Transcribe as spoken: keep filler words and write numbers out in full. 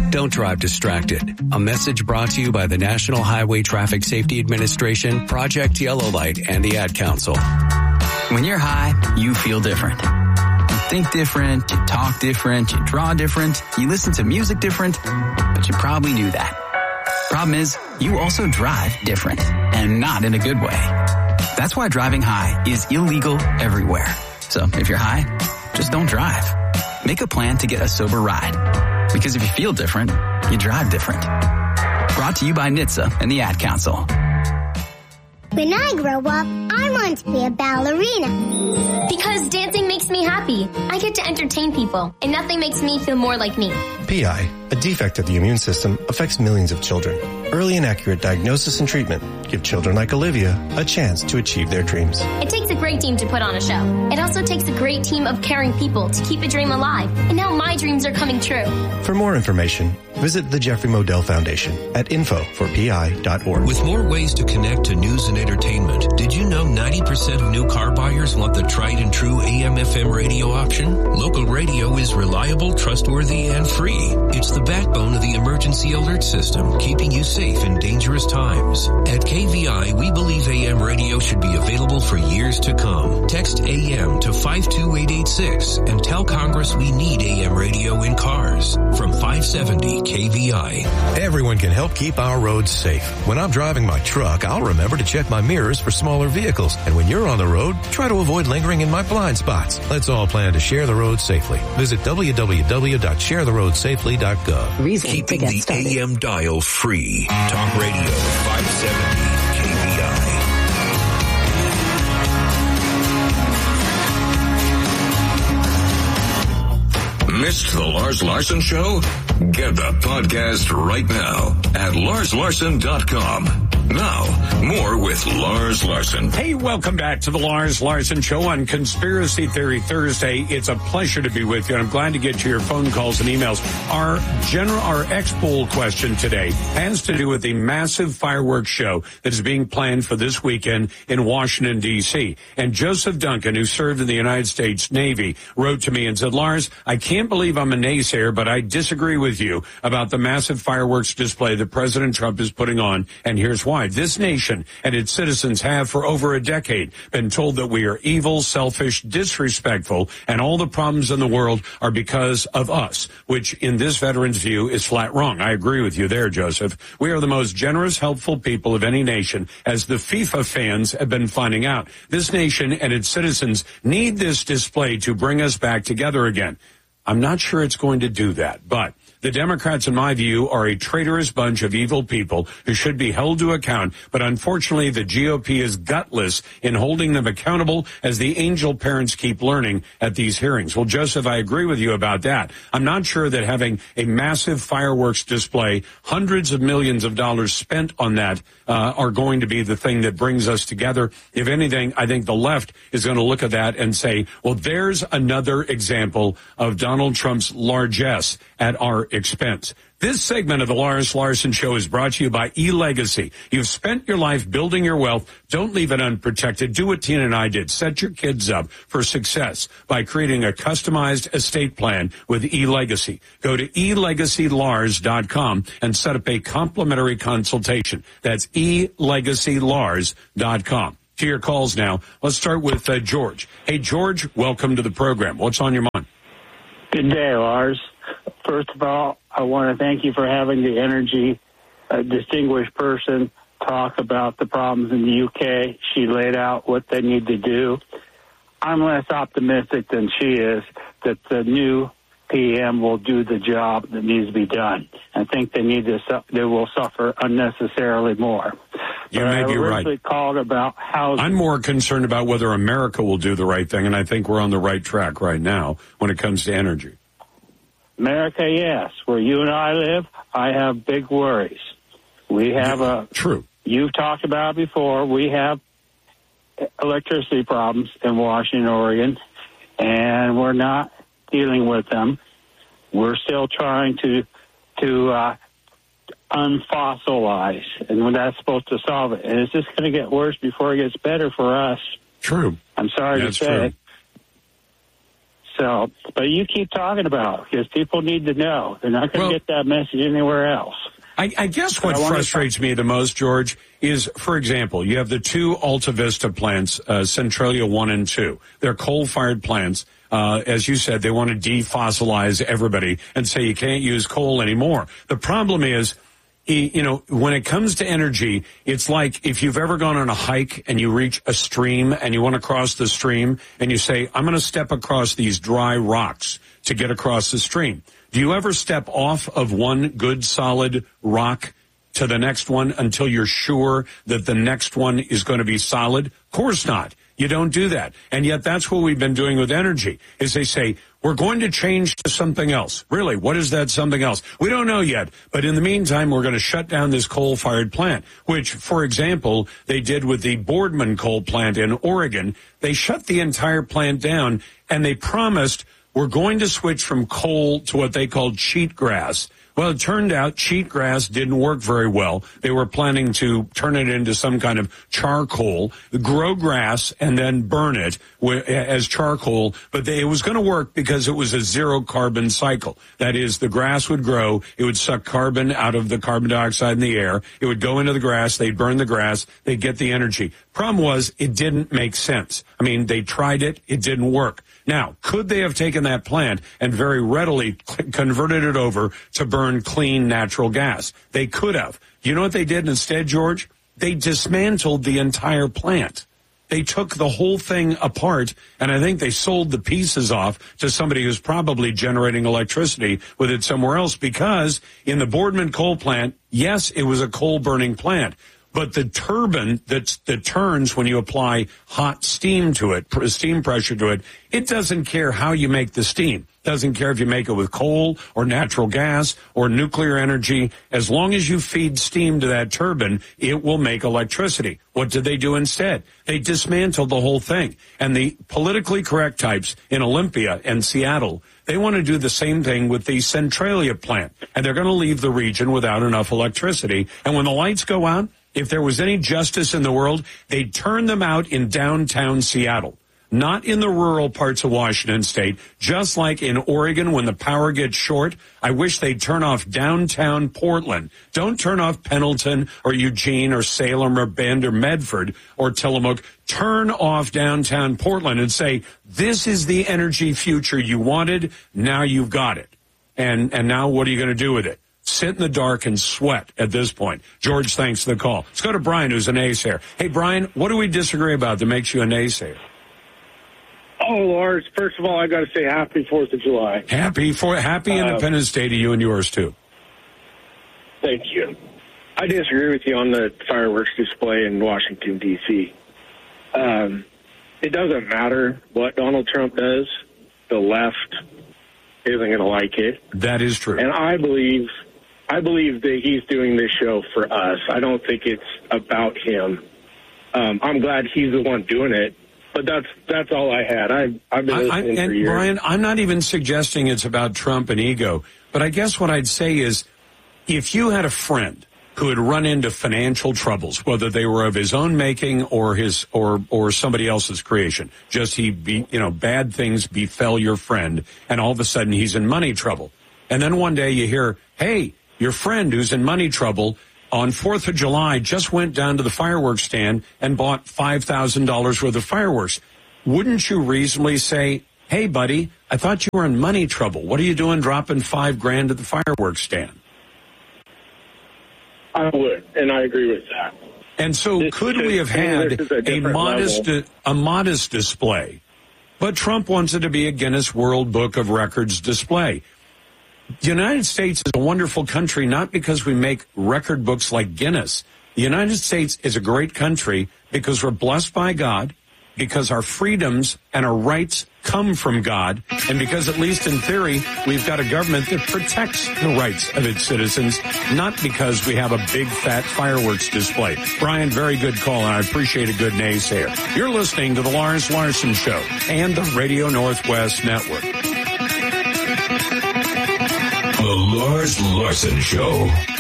Don't drive distracted. A message brought to you by the National Highway Traffic Safety Administration, Project Yellow Light, and the Ad Council. When you're high, you feel different. You think different, you talk different, you draw different, you listen to music different, but you probably knew that. Problem is, you also drive different, and not in a good way. That's why driving high is illegal everywhere. So if you're high, just don't drive. Make a plan to get a sober ride. Because if you feel different, you drive different. Brought to you by N H T S A and the Ad Council. When I grow up, I want to be a ballerina. Because dancing makes me happy. I get to entertain people, and nothing makes me feel more like me. P I, a defect of the immune system, affects millions of children. Early and accurate diagnosis and treatment give children like Olivia a chance to achieve their dreams. It takes a great team to put on a show. It also takes a great team of caring people to keep a dream alive. And now my dreams are coming true. For more information, visit the Jeffrey Modell Foundation at info for P I dot org. With more ways to connect to news and entertainment, did you know ninety percent of new car buyers want the tried and true A M F M radio option? Local radio is reliable, trustworthy, and free. It's the backbone of the emergency alert system, keeping you safe in dangerous times. At K V I, we believe A M radio should be available for years to come. Text A M to five two eight eight six and tell Congress we need A M radio in cars. From five seventy K V I. Everyone can help keep our roads safe. When I'm driving my truck, I'll remember to check my mirrors for smaller vehicles. And when you're on the road, try to avoid lingering in my blind spots. Let's all plan to share the road safely. Visit w w w dot share the road safely dot gov. Reason Keeping the started. A M dial free. Talk Radio five seventy K V I. Missed the Lars Larson Show? Get the podcast right now at lars larson dot com. Now, more with Lars Larson. Hey, welcome back to the Lars Larson Show on Conspiracy Theory Thursday. It's a pleasure to be with you, and I'm glad to get to your phone calls and emails. Our general, our X-Poll question today has to do with the massive fireworks show that is being planned for this weekend in Washington, D C. And Joseph Duncan, who served in the United States Navy, wrote to me and said, Lars, I can't believe I'm a naysayer, but I disagree with you about the massive fireworks display that President Trump is putting on, and here's why. This nation and its citizens have for over a decade been told that we are evil, selfish, disrespectful, and all the problems in the world are because of us, which in this veteran's view is flat wrong. I agree with you there, Joseph. We are the most generous, helpful people of any nation, as the FIFA fans have been finding out. This nation and its citizens need this display to bring us back together again. I'm not sure it's going to do that, but the Democrats, in my view, are a traitorous bunch of evil people who should be held to account. But unfortunately, the G O P is gutless in holding them accountable, as the angel parents keep learning at these hearings. Well, Joseph, I agree with you about that. I'm not sure that having a massive fireworks display, hundreds of millions of dollars spent on that, uh, are going to be the thing that brings us together. If anything, I think the left is going to look at that and say, well, there's another example of Donald Trump's largesse at our expense. This segment of the Lars Larson Show is brought to you by eLegacy. You've spent your life building your wealth. Don't leave it unprotected. Do what Tina and I did. Set your kids up for success by creating a customized estate plan with eLegacy. Go to e legacy lars dot com and set up a complimentary consultation. That's e legacy lars dot com. To your calls now. Let's start with uh, George. Hey, George, welcome to the program. What's on your mind? Good day, Lars. First of all, I want to thank you for having the energy, a distinguished person, talk about the problems in the U K. She laid out what they need to do. I'm less optimistic than she is that the new P M will do the job that needs to be done. I think they need to. Su- they will suffer unnecessarily more. You may be right. I called about housing. I'm more concerned about whether America will do the right thing, and I think we're on the right track right now when it comes to energy. America, yes. Where you and I live, I have big worries. We have a... True. You've talked about it before. We have electricity problems in Washington, Oregon, and we're not dealing with them. We're still trying to to uh, unfossilize, and that's supposed to solve it. And it's just going to get worse before it gets better for us. True. I'm sorry That's to say. true. else. But you keep talking about it because people need to know. They're not going to well, get that message anywhere else. I, I guess what I frustrates me the most, George, is, for example, you have the two Alta Vista plants, uh, Centralia one and two. They're coal-fired plants. Uh, as you said, they want to defossilize everybody and say you can't use coal anymore. The problem is, you know, when it comes to energy, it's like if you've ever gone on a hike and you reach a stream and you want to cross the stream and you say, I'm going to step across these dry rocks to get across the stream. Do you ever step off of one good solid rock to the next one until you're sure that the next one is going to be solid? Of course not. You don't do that. And yet that's what we've been doing with energy, is they say, we're going to change to something else. Really, what is that something else? We don't know yet. But in the meantime, we're going to shut down this coal-fired plant, which, for example, they did with the Boardman coal plant in Oregon. They shut the entire plant down, and they promised we're going to switch from coal to what they called cheatgrass. Well, it turned out cheatgrass didn't work very well. They were planning to turn it into some kind of charcoal, grow grass, and then burn it as charcoal. But they, it was going to work because it was a zero-carbon cycle. That is, the grass would grow, it would suck carbon out of the carbon dioxide in the air, it would go into the grass, they'd burn the grass, they'd get the energy. Problem was, it didn't make sense. I mean, they tried it, it didn't work. Now, could they have taken that plant and very readily converted it over to burn clean natural gas? They could have. You know what they did instead, George? They dismantled the entire plant. They took the whole thing apart, and I think they sold the pieces off to somebody who's probably generating electricity with it somewhere else, because in the Boardman coal plant, yes, it was a coal-burning plant, but the turbine that, that turns when you apply hot steam to it, steam pressure to it, it doesn't care how you make the steam. Doesn't care if you make it with coal or natural gas or nuclear energy. As long as you feed steam to that turbine, it will make electricity. What did they do instead? They dismantled the whole thing. And the politically correct types in Olympia and Seattle, they want to do the same thing with the Centralia plant. And they're going to leave the region without enough electricity. And when the lights go out, if there was any justice in the world, they'd turn them out in downtown Seattle, not in the rural parts of Washington state. Just like in Oregon when the power gets short, I wish they'd turn off downtown Portland. Don't turn off Pendleton or Eugene or Salem or Bend or Medford or Tillamook. Turn off downtown Portland and say, this is the energy future you wanted. Now you've got it. And, and now what are you going to do with it? Sit in the dark and sweat at this point. George, thanks for the call. Let's go to Brian, who's a naysayer. Hey, Brian, what do we disagree about that makes you a naysayer? Oh, Lars, first of all, I got to say happy fourth of July. Happy for Happy uh, Independence Day to you and yours, too. Thank you. I disagree with you on the fireworks display in Washington, D C Um, it doesn't matter what Donald Trump does. The left isn't going to like it. That is true. And I believe... I believe that he's doing this show for us. I don't think it's about him. Um, I'm glad he's the one doing it, but that's that's all I had. I've, I've been listening I, I, and for years. Brian, I'm not even suggesting it's about Trump and ego, but I guess what I'd say is if you had a friend who had run into financial troubles, whether they were of his own making or his or or somebody else's creation, just he be, you know, bad things befell your friend, and all of a sudden he's in money trouble. And then one day you hear, hey, your friend who's in money trouble on fourth of July just went down to the fireworks stand and bought five thousand dollars worth of fireworks. Wouldn't you reasonably say, hey, buddy, I thought you were in money trouble. What are you doing dropping five grand at the fireworks stand? I would, and I agree with that. And so this could we have had a, a modest level. a modest display? But Trump wants it to be a Guinness World Book of Records display. The United States is a wonderful country, not because we make record books like Guinness. The United States is a great country because we're blessed by God, because our freedoms and our rights come from God, and because, at least in theory, we've got a government that protects the rights of its citizens, not because we have a big, fat fireworks display. Brian, very good call, and I appreciate a good naysayer. You're listening to The Lars Larson Show and the Radio Northwest Network. The Lars Larson Show.